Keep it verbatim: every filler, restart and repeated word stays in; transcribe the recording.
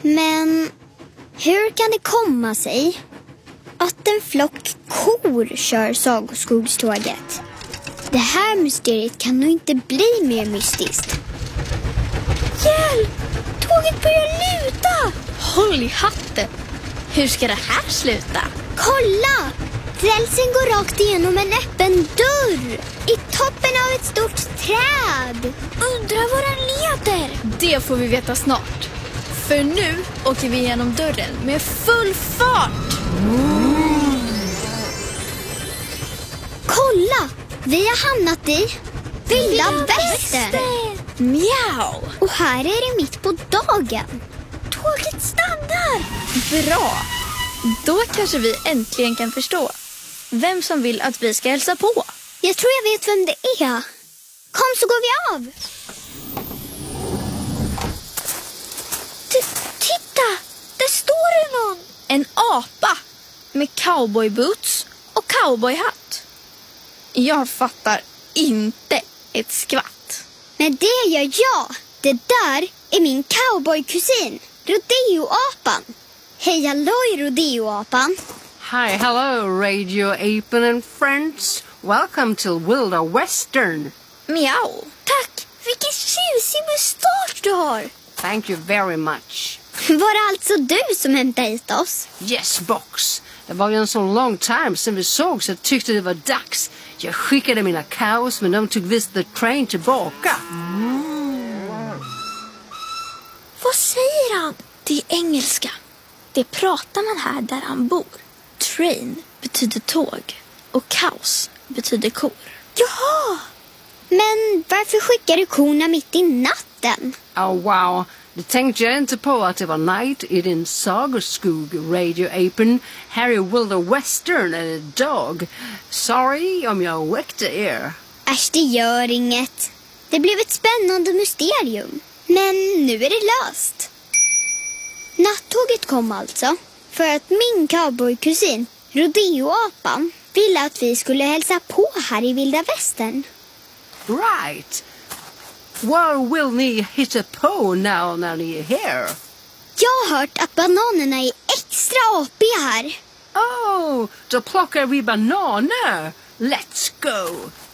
Men hur kan det komma sig att en flock kor kör Sagoskogståget? Det här mysteriet kan nog inte bli mer mystiskt. Hjälp! Tåget börjar luta! Håll i hatten! Hur ska det här sluta? Kolla! Rälsen går rakt igenom en öppen dörr i toppen av ett stort träd. Undrar var den leder? Det får vi veta snart. För nu åker vi igenom dörren med full fart. Mm. Kolla! Vi har hamnat i Vilda Västern. Mjau! Och här är det mitt på dagen. Tåget stannar! Bra! Då kanske vi äntligen kan förstå vem som vill att vi ska hälsa på. Jag tror jag vet vem det är. Kom så går vi av. T- titta! Där står det någon. En apa med cowboyboots och cowboyhatt. Jag fattar inte ett skvatt. Men det gör jag. Det där är min cowboykusin, Rodeo-apan. Hej halloj, Rodeo-apan. Hi, hello, Radio-apen and friends. Welcome to Wilda Western. Miau. Tack, vilken tjusig mustasch du har. Thank you very much. Var det alltså du som hämtade hit oss? Yes, box. Det var ju en så lång time sedan vi såg så jag tyckte det var dags. Jag skickade mina cows men de tog visst the train tillbaka. Mm. Vad säger han? Det är engelska. Det pratar man här där han bor. Train betyder tåg och cows betyder kor. Jaha! Men varför skickar du korna mitt i natten? Oh wow, det tänkte jag inte på att det var night i din Sagoskog, Radio-apen. Här är Wilda Western eller Dog. Sorry om jag väckte er. Äsch, det gör inget. Det blev ett spännande mysterium. Men nu är det löst. Nattåget kom alltså för att min cowboykusin, Rodeo-apan, ville att vi skulle hälsa på här i Vilda Västern. Right. What will ni hitta på now när ni är här? Jag har hört att bananerna är extra apiga här. Oh, då plockar vi bananer. Let's go.